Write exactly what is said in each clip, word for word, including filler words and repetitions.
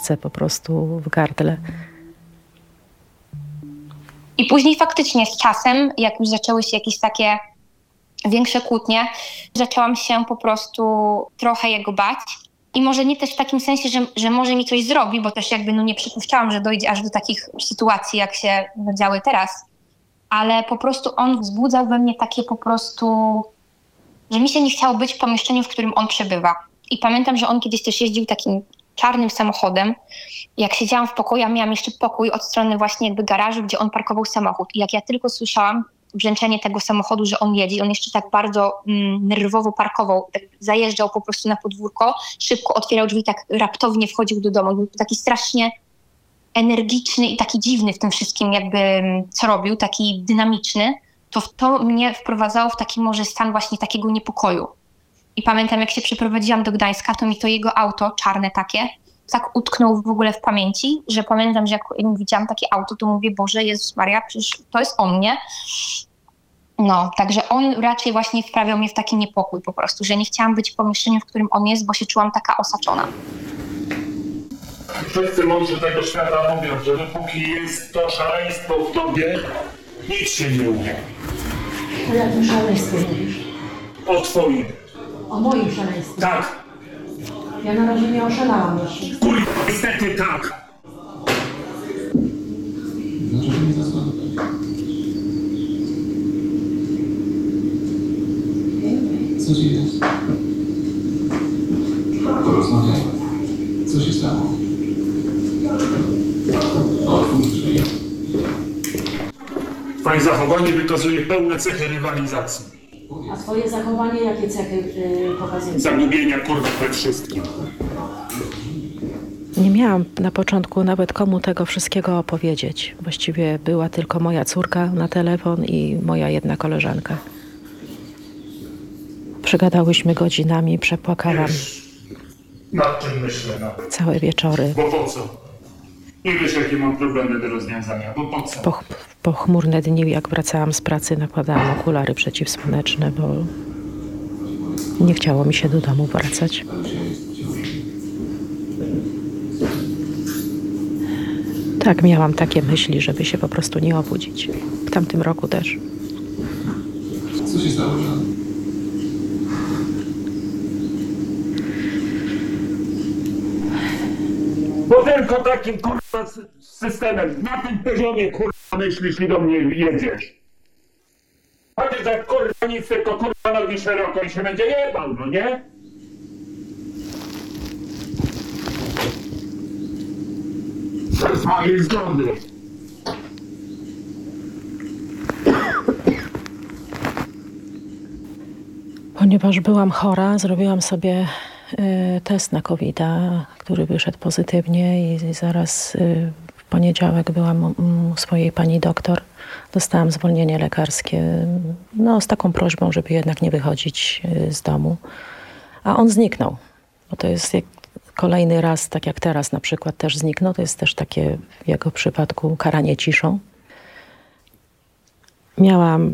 serce po prostu w gardle. I później faktycznie z czasem, jak już zaczęły się jakieś takie większe kłótnie, zaczęłam się po prostu trochę jego bać. I może nie też w takim sensie, że, że może mi coś zrobi, bo też jakby no nie przypuszczałam, że dojdzie aż do takich sytuacji, jak się działy teraz. Ale po prostu on wzbudzał we mnie takie po prostu, że mi się nie chciało być w pomieszczeniu, w którym on przebywa. I pamiętam, że on kiedyś też jeździł takim czarnym samochodem. Jak siedziałam w pokoju, ja miałam jeszcze pokój od strony właśnie jakby garażu, gdzie on parkował samochód. I jak ja tylko słyszałam brzęczenie tego samochodu, że on jedzie, on jeszcze tak bardzo mm, nerwowo parkował, tak zajeżdżał po prostu na podwórko, szybko otwierał drzwi, tak raptownie wchodził do domu. Był taki strasznie energiczny i taki dziwny w tym wszystkim jakby, co robił, taki dynamiczny. To to mnie wprowadzało w taki może stan właśnie takiego niepokoju. I pamiętam, jak się przeprowadziłam do Gdańska, to mi to jego auto, czarne takie, tak utknął w ogóle w pamięci, że pamiętam, że jak widziałam takie auto, to mówię, Boże, Jezus Maria, przecież to jest on, nie? No, także on raczej właśnie wprawiał mnie w taki niepokój po prostu, że nie chciałam być w pomieszczeniu, w którym on jest, bo się czułam taka osaczona. Wszyscy mądrzy tego świata mówią, że dopóki jest to szaleństwo w tobie, nic się nie uda. O jakim szaleństwie mówisz? O twoim. O moim szaleństwie? Tak. Ja na razie nie oszalałam jeszcze. Kurwa, niestety tak. Dlaczego nie zadzwonił? Co ci jest? Porozmawiajmy. Co się stało? Otwórz drzwi. Twoje zachowanie wykazuje pełne cechy rywalizacji. A twoje zachowanie jakie cechy yy, pokazuje? Zagubienia kurwa we wszystkim. Nie miałam na początku nawet komu tego wszystkiego opowiedzieć. Właściwie była tylko moja córka na telefon i moja jedna koleżanka. Przegadałyśmy godzinami, przepłakałam. Wiesz, nad czym myślę, no. Całe wieczory. Bo po co? Nie wiesz, jakie mam problemy do rozwiązania, bo po co? Po, po chmurne dni, jak wracałam z pracy, nakładałam okulary przeciwsłoneczne, bo nie chciało mi się do domu wracać. Tak, miałam takie myśli, żeby się po prostu nie obudzić. W tamtym roku też. Co się stało, Żan? Bo tylko takim kurwa systemem, na tym poziomie kurwa myślisz i do mnie jedziesz. A ty tak kurwa nic, tylko kurwa nogi szeroko i się będzie jebał, no nie? Bez mojej zgody. Ponieważ byłam chora, zrobiłam sobie y, test na kowida, który wyszedł pozytywnie i, i zaraz y, w poniedziałek byłam u, u swojej pani doktor. Dostałam zwolnienie lekarskie, no z taką prośbą, żeby jednak nie wychodzić y, z domu. A on zniknął, bo to jest jak kolejny raz, tak jak teraz na przykład też zniknął. To jest też takie w jego przypadku karanie ciszą. Miałam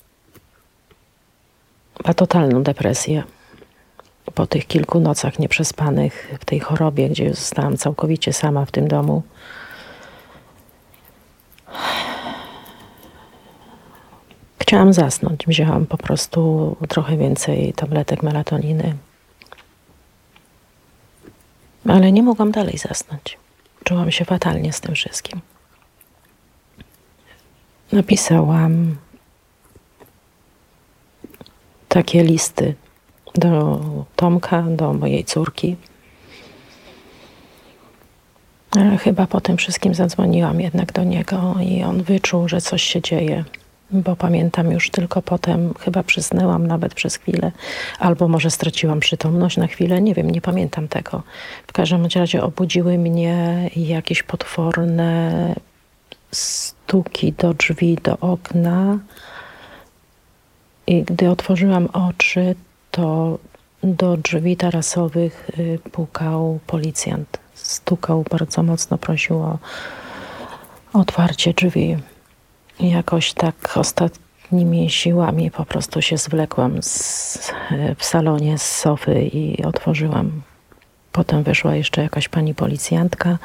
ma totalną depresję po tych kilku nocach nieprzespanych w tej chorobie, gdzie zostałam całkowicie sama w tym domu. Chciałam zasnąć. Wzięłam po prostu trochę więcej tabletek melatoniny. Ale nie mogłam dalej zasnąć. Czułam się fatalnie z tym wszystkim. Napisałam takie listy do Tomka, do mojej córki. Ale chyba po tym wszystkim zadzwoniłam jednak do niego i on wyczuł, że coś się dzieje. Bo pamiętam już tylko potem, chyba przysnęłam nawet przez chwilę, albo może straciłam przytomność na chwilę, nie wiem, nie pamiętam tego. W każdym razie obudziły mnie jakieś potworne stuki do drzwi, do okna. I gdy otworzyłam oczy, to do drzwi tarasowych pukał policjant. Stukał bardzo mocno, prosił o otwarcie drzwi. I jakoś tak ostatnimi siłami po prostu się zwlekłam z, w salonie z sofy i otworzyłam. Potem wyszła jeszcze jakaś pani policjantka.